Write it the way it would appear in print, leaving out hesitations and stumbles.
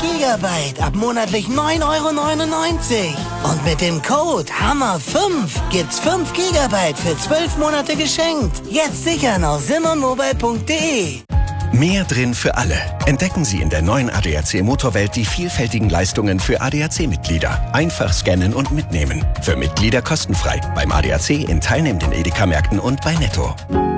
Gigabyte ab monatlich 9,99 €. Und mit dem Code HAMMER5 gibt's 5 Gigabyte für 12 Monate geschenkt. Jetzt sichern auf simmermobile.de. Mehr drin für alle. Entdecken Sie in der neuen ADAC Motorwelt die vielfältigen Leistungen für ADAC-Mitglieder. Einfach scannen und mitnehmen. Für Mitglieder kostenfrei. Beim ADAC in teilnehmenden Edeka-Märkten und bei Netto.